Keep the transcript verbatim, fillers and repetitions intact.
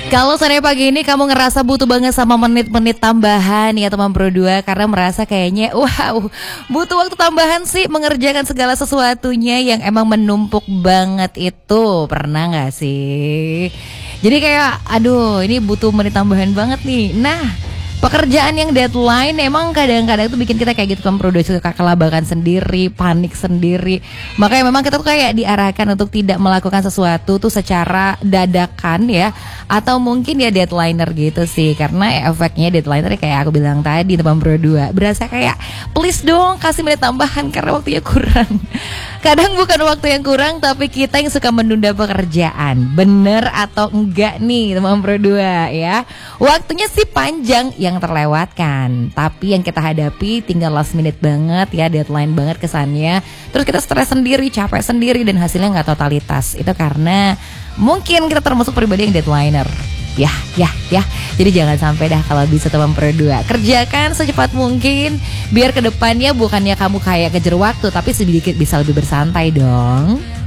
Kalau sore pagi ini kamu ngerasa butuh banget sama menit-menit tambahan ya teman Pro dua, karena merasa kayaknya wow butuh waktu tambahan sih mengerjakan segala sesuatunya yang emang menumpuk banget itu. Pernah gak sih? Jadi kayak aduh ini butuh menit tambahan banget nih. Nah, pekerjaan yang deadline emang kadang-kadang tuh bikin kita kayak gitu kan, produksi kelabakan sendiri, panik sendiri. Makanya memang kita tuh kayak diarahkan untuk tidak melakukan sesuatu tuh secara dadakan ya, atau mungkin ya deadliner gitu sih. Karena ya, efeknya deadliner kayak aku bilang tadi teman Pro dua, berasa kayak please dong kasih menit tambahan karena waktunya kurang. Kadang bukan waktu yang kurang, tapi kita yang suka menunda pekerjaan. Bener atau enggak nih teman Pro dua ya? Waktunya sih panjang yang terlewatkan, tapi yang kita hadapi tinggal last minute banget ya, deadline banget kesannya. Terus kita stres sendiri, capek sendiri, dan hasilnya nggak totalitas. Itu karena mungkin kita termasuk pribadi yang deadliner. Ya, ya, ya. Jadi jangan sampai dah kalau bisa teman Pro dua. Kerjakan secepat mungkin, biar kedepannya bukannya kamu kayak kejar waktu, tapi sedikit bisa lebih bersantai dong.